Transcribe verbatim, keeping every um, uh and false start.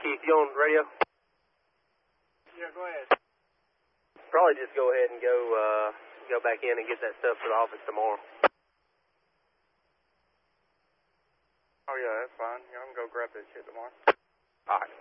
Keith, you on radio? Yeah, go ahead. Probably just go ahead and go uh, go back in and get that stuff to the office tomorrow. Oh, yeah, that's fine. Yeah, I'm going to go grab that shit tomorrow. All right.